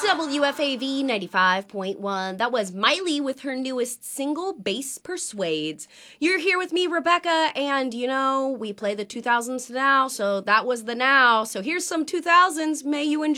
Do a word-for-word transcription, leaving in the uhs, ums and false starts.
W F A V ninety-five point one. That was Miley with her newest single, Bass Persuades. You're here with me, Rebecca, and you know, we play the two thousands now, so that was the now. So here's some two thousands. May you enjoy.